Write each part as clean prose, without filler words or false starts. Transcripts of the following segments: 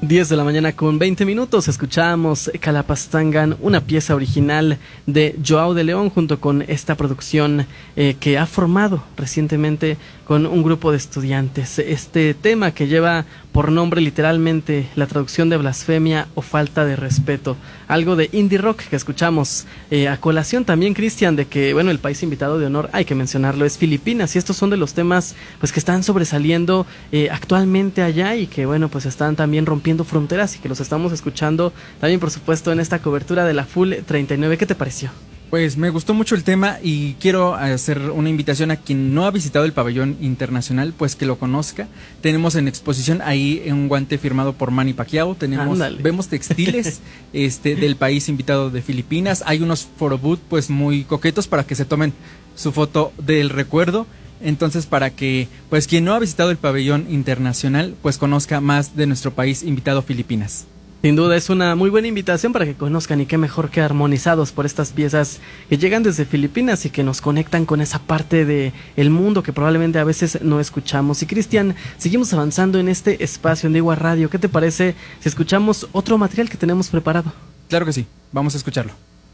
10 de la mañana con 20 minutos, escuchábamos Calapastangan, una pieza original de Joao de León, junto con esta producción que ha formado recientemente con un grupo de estudiantes. Este tema que lleva por nombre literalmente la traducción de blasfemia o falta de respeto, algo de indie rock que escuchamos a colación también, Cristian, de que bueno, el país invitado de honor, hay que mencionarlo, es Filipinas, y estos son de los temas pues que están sobresaliendo actualmente allá y que bueno, pues están también rompiendo fronteras y que los estamos escuchando también, por supuesto, en esta cobertura de la Full 39. ¿Qué te pareció? Pues me gustó mucho el tema y quiero hacer una invitación a quien no ha visitado el pabellón internacional, pues que lo conozca. Tenemos en exposición ahí un guante firmado por Manny Pacquiao, vemos textiles del país invitado de Filipinas, hay unos photobooth pues muy coquetos para que se tomen su foto del recuerdo. Entonces, para que pues quien no ha visitado el pabellón internacional pues conozca más de nuestro país invitado Filipinas. Sin duda es una muy buena invitación para que conozcan, y qué mejor que armonizados por estas piezas que llegan desde Filipinas y que nos conectan con esa parte de el mundo que probablemente a veces no escuchamos. Y Cristian, seguimos avanzando en este espacio en Digua Radio. ¿Qué te parece si escuchamos otro material que tenemos preparado? Claro que sí, vamos a escucharlo.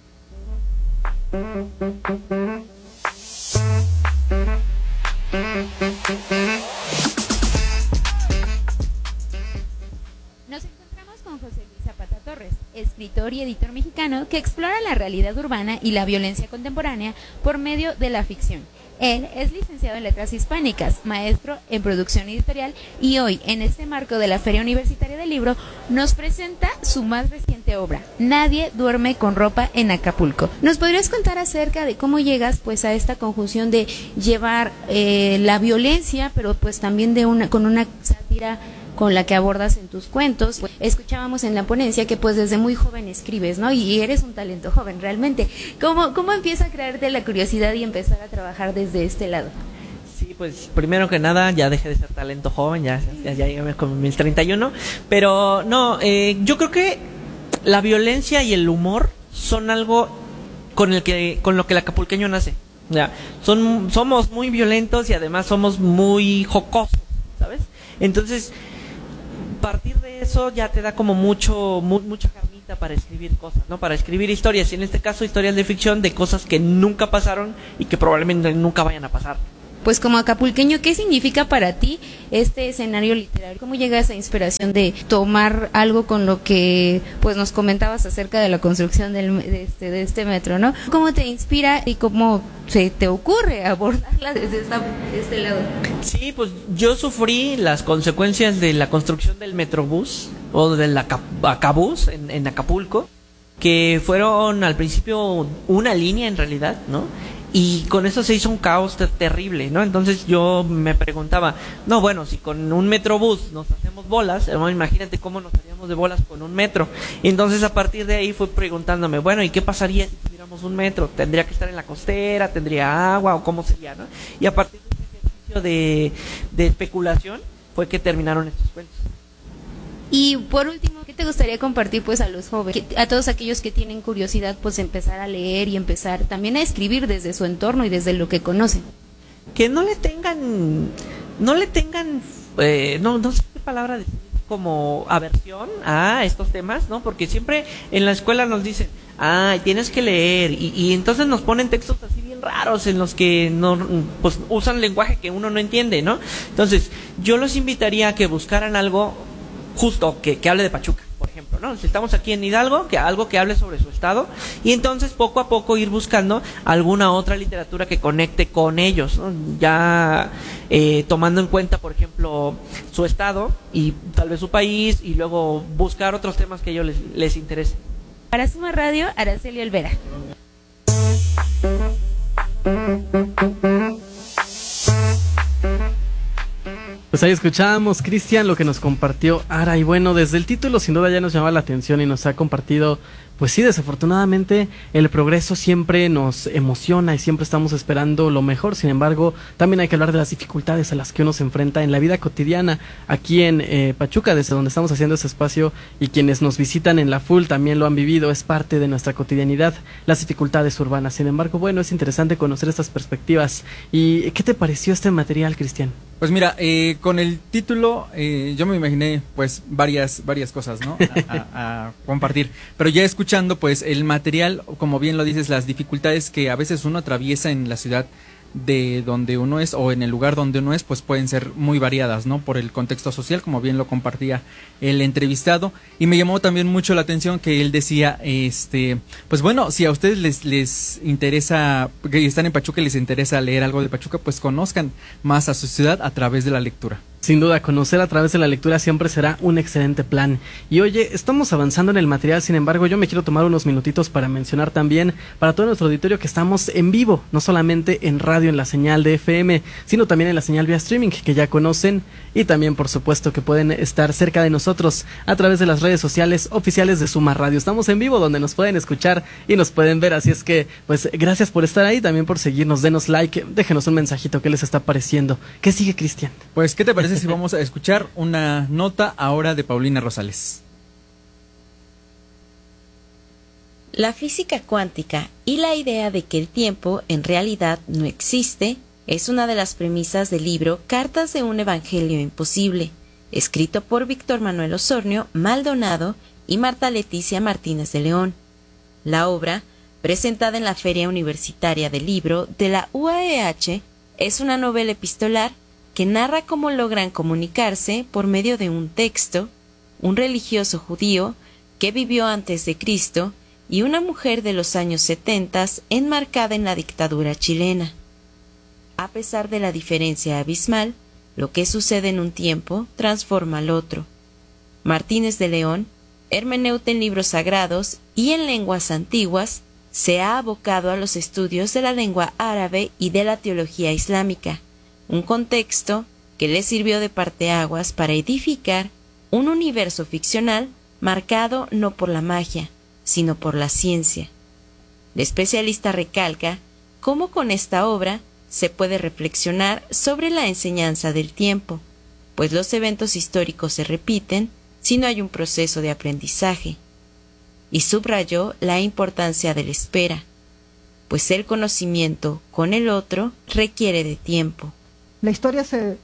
Nos encontramos con José Luis Zapata Torres, escritor y editor mexicano que explora la realidad urbana y la violencia contemporánea por medio de la ficción. Él es licenciado en Letras Hispánicas, maestro en producción editorial, y hoy, en este marco de la Feria Universitaria del Libro, nos presenta su más reciente obra, Nadie duerme con ropa en Acapulco. ¿Nos podrías contar acerca de cómo llegas pues a esta conjunción de llevar la violencia, pero pues también con una sátira con la que abordas en tus cuentos? Escuchábamos en la ponencia que pues desde muy joven escribes, ¿no? Y eres un talento joven realmente. ¿Cómo empieza a crearte la curiosidad y empezar a trabajar desde este lado? Sí, pues primero que nada ya dejé de ser talento joven, ya llegué con mis 31, pero no, yo creo que la violencia y el humor son algo con lo que el acapulqueño nace. Ya, somos muy violentos y además somos muy jocosos, ¿sabes? Entonces, partir de eso ya te da como mucha carnita para escribir cosas, ¿no? Para escribir historias, y en este caso historias de ficción de cosas que nunca pasaron y que probablemente nunca vayan a pasar. Pues como acapulqueño, ¿qué significa para ti este escenario literario? ¿Cómo llega esa inspiración de tomar algo con lo que pues nos comentabas acerca de la construcción de este metro, ¿no? ¿Cómo te inspira y cómo se te ocurre abordarla desde este lado? Sí, pues yo sufrí las consecuencias de la construcción del Metrobús o del Acabús en Acapulco, que fueron al principio una línea en realidad, ¿no? Y con eso se hizo un caos terrible, ¿no? Entonces yo me preguntaba, no, bueno, si con un Metrobús nos hacemos bolas, imagínate cómo nos haríamos de bolas con un metro. Y entonces a partir de ahí fui preguntándome, bueno, ¿y qué pasaría si tuviéramos un metro? ¿Tendría que estar en la costera? ¿Tendría agua? ¿O cómo sería, no? Y a partir de ese ejercicio de especulación fue que terminaron estos cuentos. Y por último, ¿qué te gustaría compartir pues a los jóvenes, a todos aquellos que tienen curiosidad pues empezar a leer y empezar también a escribir desde su entorno y desde lo que conocen? Que no le tengan, no sé qué palabra decir, como aversión a estos temas, ¿no? Porque siempre en la escuela nos dicen, tienes que leer, y entonces nos ponen textos así bien raros en los que no, pues usan lenguaje que uno no entiende, ¿no? Entonces, yo los invitaría a que buscaran algo justo que hable de Pachuca, por ejemplo, ¿no? Si estamos aquí en Hidalgo, algo que hable sobre su estado, y entonces poco a poco ir buscando alguna otra literatura que conecte con ellos, ¿no? Ya tomando en cuenta, por ejemplo, su estado y tal vez su país, y luego buscar otros temas que a ellos les interesen. Para Suma Radio, Araceli Olvera. Pues ahí escuchábamos, Cristian, lo que nos compartió Ara, y bueno, desde el título sin duda ya nos llamaba la atención y nos ha compartido pues sí, desafortunadamente el progreso siempre nos emociona y siempre estamos esperando lo mejor. Sin embargo, también hay que hablar de las dificultades a las que uno se enfrenta en la vida cotidiana aquí en Pachuca, desde donde estamos haciendo este espacio, y quienes nos visitan en la FUL también lo han vivido, es parte de nuestra cotidianidad, las dificultades urbanas. Sin embargo, bueno, es interesante conocer estas perspectivas. ¿Y qué te pareció este material, Cristian? Pues mira, con el título yo me imaginé pues varias cosas, ¿no? A compartir, pero ya escuchando pues el material, como bien lo dices, las dificultades que a veces uno atraviesa en la ciudad de donde uno es o en el lugar donde uno es, pues pueden ser muy variadas, ¿no? Por el contexto social, como bien lo compartía el entrevistado. Y me llamó también mucho la atención que él decía, pues bueno, si a ustedes les interesa, que están en Pachuca y les interesa leer algo de Pachuca, pues conozcan más a su ciudad a través de la lectura. Sin duda, conocer a través de la lectura siempre será un excelente plan. Y oye, estamos avanzando en el material, sin embargo, yo me quiero tomar unos minutitos para mencionar también para todo nuestro auditorio que estamos en vivo, no solamente en radio, en la señal de FM, sino también en la señal vía streaming, que ya conocen, y también, por supuesto, que pueden estar cerca de nosotros a través de las redes sociales oficiales de Suma Radio. Estamos en vivo, donde nos pueden escuchar y nos pueden ver, así es que, pues, gracias por estar ahí, también por seguirnos, denos like, déjenos un mensajito, ¿qué les está pareciendo? ¿Qué sigue, Cristian? Pues, ¿qué te parece si vamos a escuchar una nota ahora de Paulina Rosales? La física cuántica y la idea de que el tiempo en realidad no existe es una de las premisas del libro Cartas de un Evangelio Imposible, escrito por Víctor Manuel Osornio Maldonado y Marta Leticia Martínez de León. La obra, presentada en la Feria Universitaria del Libro de la UAEH, es una novela epistolar que narra cómo logran comunicarse por medio de un texto, un religioso judío que vivió antes de Cristo y una mujer de los años 70 enmarcada en la dictadura chilena. A pesar de la diferencia abismal, lo que sucede en un tiempo transforma al otro. Martínez de León, hermeneuta en libros sagrados y en lenguas antiguas, se ha abocado a los estudios de la lengua árabe y de la teología islámica, un contexto que le sirvió de parteaguas para edificar un universo ficcional marcado no por la magia, sino por la ciencia. El especialista recalca cómo con esta obra se puede reflexionar sobre la enseñanza del tiempo, pues los eventos históricos se repiten si no hay un proceso de aprendizaje, y subrayó la importancia de la espera, pues el conocimiento con el otro requiere de tiempo. La historia se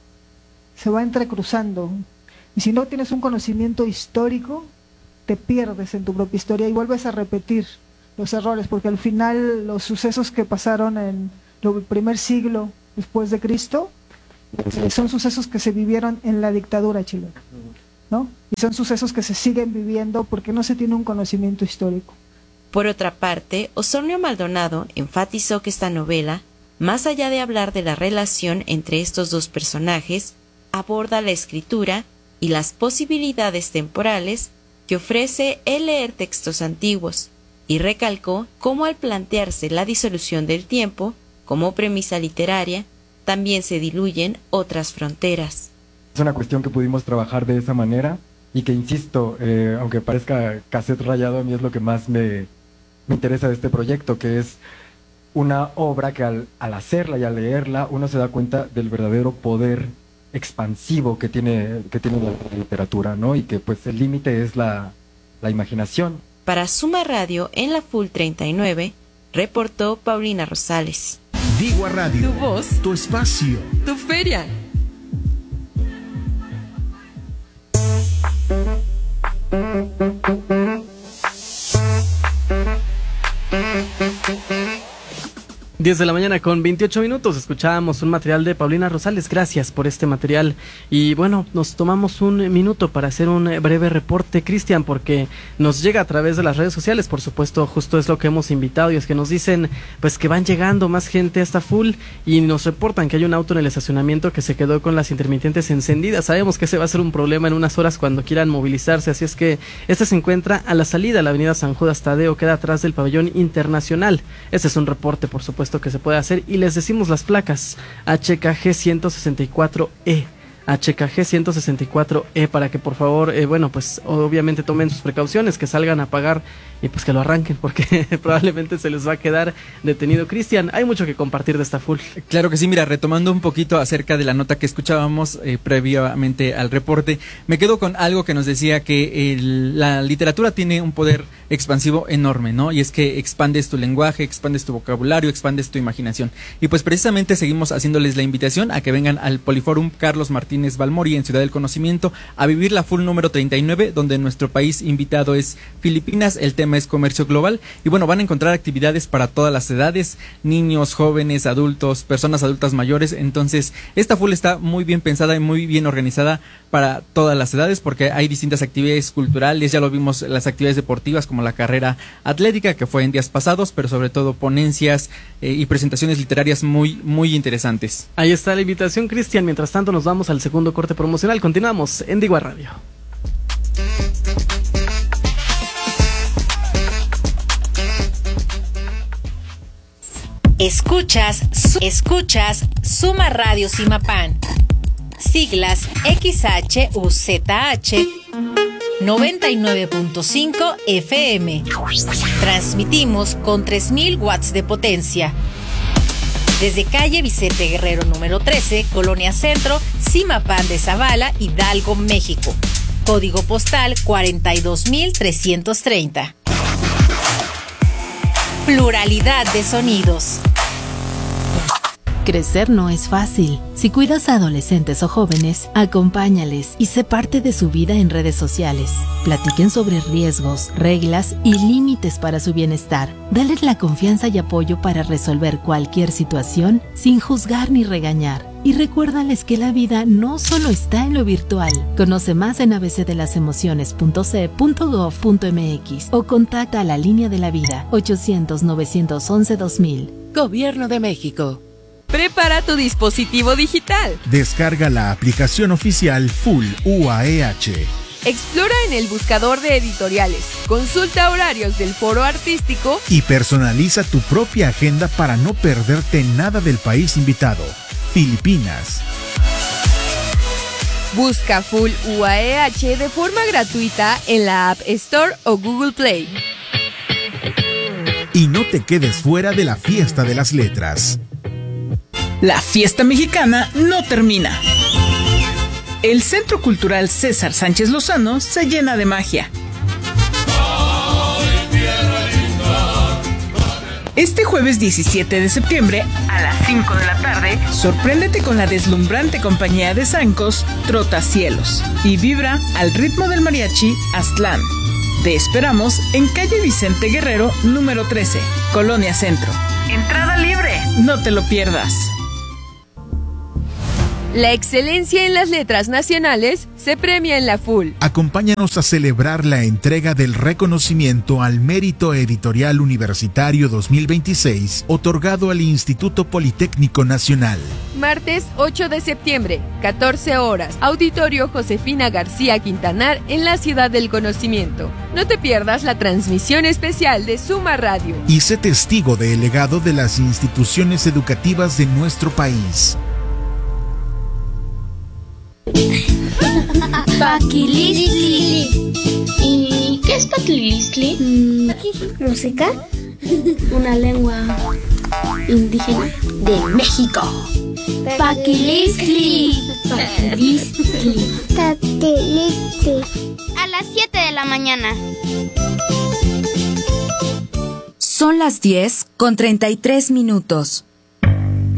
va entrecruzando, y si no tienes un conocimiento histórico, te pierdes en tu propia historia y vuelves a repetir los errores, porque al final los sucesos que pasaron en el primer siglo después de Cristo son sucesos que se vivieron en la dictadura chilena, ¿no? Y son sucesos que se siguen viviendo porque no se tiene un conocimiento histórico. Por otra parte, Osornio Maldonado enfatizó que esta novela, más allá de hablar de la relación entre estos dos personajes, aborda la escritura y las posibilidades temporales que ofrece el leer textos antiguos, y recalcó cómo al plantearse la disolución del tiempo como premisa literaria, también se diluyen otras fronteras. Es una cuestión que pudimos trabajar de esa manera y que, insisto, aunque parezca cassette rayado, a mí es lo que más me interesa de este proyecto, que es una obra que al hacerla y al leerla uno se da cuenta del verdadero poder expansivo que tiene la literatura, ¿no? Y que pues el límite es la imaginación. Para Suma Radio en la FUL 39, reportó Paulina Rosales. Digua Radio, tu voz, tu espacio, tu feria. Desde la mañana con 28 minutos escuchábamos un material de Paulina Rosales. Gracias por este material. Y bueno, nos tomamos un minuto para hacer un breve reporte, Cristian, porque nos llega a través de las redes sociales. Por supuesto, justo es lo que hemos invitado, y es que nos dicen pues que van llegando más gente hasta FUL y nos reportan que hay un auto en el estacionamiento que se quedó con las intermitentes encendidas. Sabemos que ese va a ser un problema en unas horas cuando quieran movilizarse, así es que este se encuentra a la salida de la avenida San Judas Tadeo, queda atrás del pabellón internacional. Este es un reporte, por supuesto, que se puede hacer, y les decimos las placas: HKG 164E. HKG 164E para que por favor, pues obviamente tomen sus precauciones, que salgan a pagar y pues que lo arranquen porque probablemente se les va a quedar detenido. Cristian, hay mucho que compartir de esta full. Claro que sí, mira, retomando un poquito acerca de la nota que escuchábamos previamente al reporte, me quedo con algo que nos decía que la literatura tiene un poder expansivo enorme, ¿no? Y es que expandes tu lenguaje, expandes tu vocabulario, expandes tu imaginación. Y pues precisamente seguimos haciéndoles la invitación a que vengan al Poliforum Carlos Martínez Balmori en Ciudad del Conocimiento a vivir la full número 39, donde nuestro país invitado es Filipinas, el tema es comercio global y bueno, van a encontrar actividades para todas las edades, niños, jóvenes, adultos, personas adultas mayores. Entonces esta full está muy bien pensada y muy bien organizada para todas las edades porque hay distintas actividades culturales, ya lo vimos, las actividades deportivas como la carrera atlética que fue en días pasados, pero sobre todo ponencias y presentaciones literarias muy, muy interesantes. Ahí está la invitación, Cristian. Mientras tanto nos vamos al segundo corte promocional. Continuamos en Digua Radio. Escuchas Suma Radio Simapán, siglas XHUZH 99.5 FM. Transmitimos con 3000 watts de potencia. Desde calle Vicente Guerrero número 13, Colonia Centro, Simapán de Zavala, Hidalgo, México. Código postal 42330. Pluralidad de sonidos. Crecer no es fácil. Si cuidas a adolescentes o jóvenes, acompáñales y sé parte de su vida en redes sociales. Platiquen sobre riesgos, reglas y límites para su bienestar. Dales la confianza y apoyo para resolver cualquier situación sin juzgar ni regañar. Y recuérdales que la vida no solo está en lo virtual. Conoce más en abcdelasemociones.ce.gov.mx o contacta a la Línea de la Vida 800-911-2000. Gobierno de México. Prepara tu dispositivo digital. Descarga la aplicación oficial Full UAEH. Explora en el buscador de editoriales, consulta horarios del foro artístico y personaliza tu propia agenda para no perderte nada del país invitado, Filipinas. Busca Full UAEH de forma gratuita en la App Store o Google Play. Y no te quedes fuera de la fiesta de las letras. La fiesta mexicana no termina. El Centro Cultural César Sánchez Lozano se llena de magia. Este jueves 17 de septiembre, a las 5 de la tarde, sorpréndete con la deslumbrante compañía de zancos Trotacielos y vibra al ritmo del mariachi Aztlán. Te esperamos en calle Vicente Guerrero, número 13, Colonia Centro. Entrada libre, no te lo pierdas. La excelencia en las letras nacionales se premia en la Full. Acompáñanos a celebrar la entrega del reconocimiento al Mérito Editorial Universitario 2026, otorgado al Instituto Politécnico Nacional. Martes 8 de septiembre, 14 horas, Auditorio Josefina García Quintanar en la Ciudad del Conocimiento. No te pierdas la transmisión especial de Suma Radio. Y sé testigo del legado de las instituciones educativas de nuestro país. Paquilistli. ¿Y qué es Paquilistli? Música. Una lengua indígena de México. Paquilistli. Paquilistli. Paquilistli. A las 7 de la mañana. Son las 10:33.